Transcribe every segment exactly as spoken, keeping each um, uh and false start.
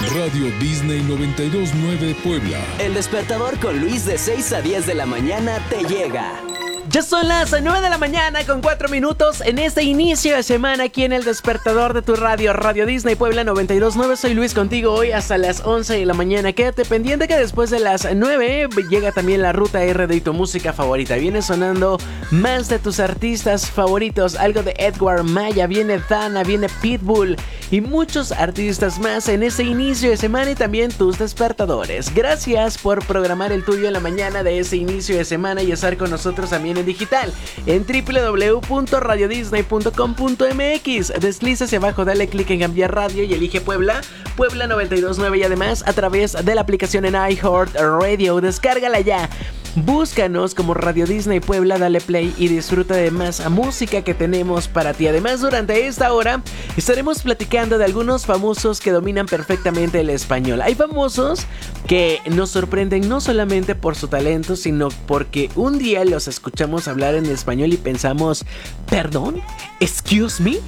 Radio Disney noventa y dos punto nueve Puebla. El despertador con Luis de seis a diez de la mañana te llega. Ya son las nueve de la mañana con cuatro minutos en este inicio de semana aquí en el despertador de tu radio, Radio Disney Puebla noventa y dos punto nueve. Soy Luis contigo hoy hasta las once de la mañana. Quédate pendiente que después de las nueve llega también la Ruta R de tu música favorita. Viene sonando más de tus artistas favoritos, algo de Edward Maya, viene Dana, viene Pitbull y muchos artistas más en este inicio de semana y también tus despertadores. Gracias por programar el tuyo en la mañana de ese inicio de semana y estar con nosotros también en digital en doble u doble u doble u punto radio disney punto com punto m x. Desliza hacia abajo, dale clic en cambiar radio y elige Puebla, Puebla noventa y dos punto nueve y además a través de la aplicación en iHeartRadio. Descárgala ya. Búscanos como Radio Disney Puebla, dale play y disfruta de más música que tenemos para ti. Además, durante esta hora estaremos platicando de algunos famosos que dominan perfectamente el español. Hay famosos que nos sorprenden no solamente por su talento, sino porque un día los escuchamos hablar en español y pensamos, ¿perdón? ¿Excuse me?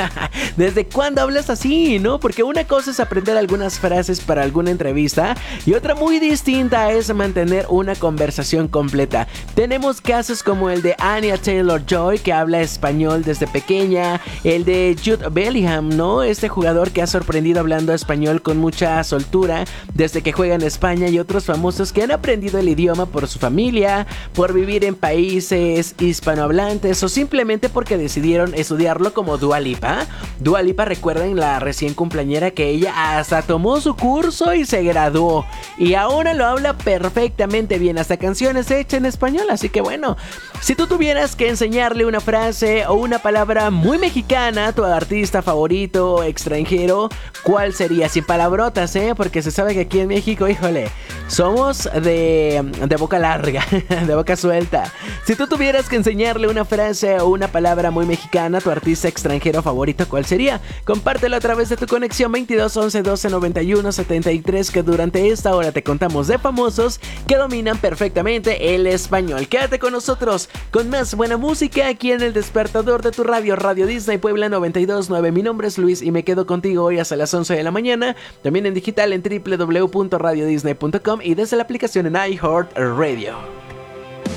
¿Desde cuándo hablas así, no? Porque una cosa es aprender algunas frases para alguna entrevista y otra muy distinta es mantener una conversación completa. Tenemos casos como el de Anya Taylor-Joy, que habla español desde pequeña, el de Jude Bellingham, ¿no? Este jugador que ha sorprendido hablando español con mucha soltura desde que juega en España, y otros famosos que han aprendido el idioma por su familia, por vivir en países hispanohablantes o simplemente porque decidieron estudiarlo, como Dua Lipa. Dua Lipa, recuerden, la recién cumpleañera, que ella hasta tomó su curso y se graduó y ahora lo habla perfectamente bien, hasta canciones hecha en español. Así que bueno, si tú tuvieras que enseñarle una frase o una palabra muy mexicana a tu artista favorito extranjero, ¿cuál sería? Sin palabrotas, ¿eh? Porque se sabe que aquí en México, híjole, somos de, de boca larga, de boca suelta. Si tú tuvieras que enseñarle una frase o una palabra muy mexicana a tu artista extranjero favorito, ¿cuál sería? Compártelo a través de tu conexión veintidós once doce noventa y uno setenta y tres, que durante esta hora te contamos de famosos que dominan perfectamente el español. Quédate con nosotros con más buena música aquí en el despertador de tu radio, Radio Disney Puebla noventa y dos punto nueve. Mi nombre es Luis y me quedo contigo hoy hasta las once de la mañana, también en digital en doble u doble u doble u punto radio disney punto com y desde la aplicación en iHeartRadio.